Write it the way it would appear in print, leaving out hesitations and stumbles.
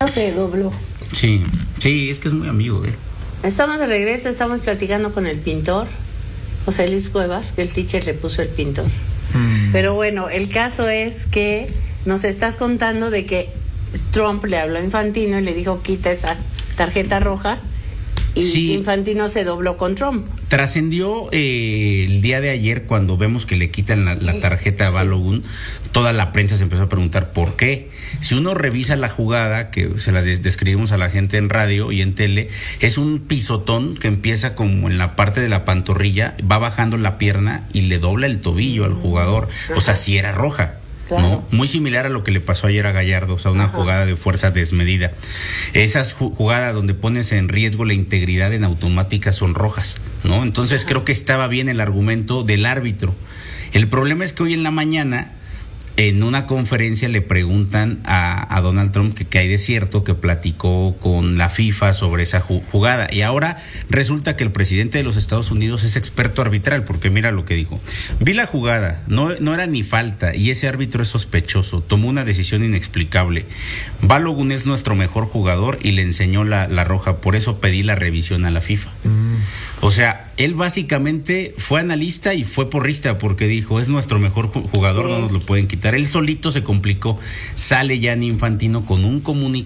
Se dobló. Sí, es que es muy amigo, Estamos de regreso, estamos platicando con el pintor, José Luis Cuevas, que el teacher le puso el pintor. Pero bueno, el caso es que nos estás contando de que Trump le habló a Infantino y le dijo, quita esa tarjeta roja, y sí. Infantino se dobló con Trump. Trascendió el día de ayer cuando vemos que le quitan la tarjeta a Balogun. Toda la prensa se empezó a preguntar por qué. Si uno revisa la jugada, que se la describimos a la gente en radio y en tele, es un pisotón que empieza como en la parte de la pantorrilla, va bajando la pierna y le dobla el tobillo al jugador. O sea, sí era roja. Claro. ¿No? Muy similar a lo que le pasó ayer a Gallardo, o sea, una jugada de fuerza desmedida. Esas jugadas donde pones en riesgo la integridad en automática son rojas, ¿no? Entonces creo que estaba bien el argumento del árbitro. El problema es que hoy en la mañana, en una conferencia, le preguntan a Donald Trump que hay de cierto que platicó con la FIFA sobre esa jugada, y ahora resulta que el presidente de los Estados Unidos es experto arbitral, porque mira lo que dijo: vi la jugada, no era ni falta y ese árbitro es sospechoso, tomó una decisión inexplicable. Balogun es nuestro mejor jugador y le enseñó la roja, por eso pedí la revisión a la FIFA. O sea, él básicamente fue analista y fue porrista, porque dijo, es nuestro mejor jugador, no nos lo pueden quitar. Él solito se complicó. Sale Gianni Infantino con un comunicado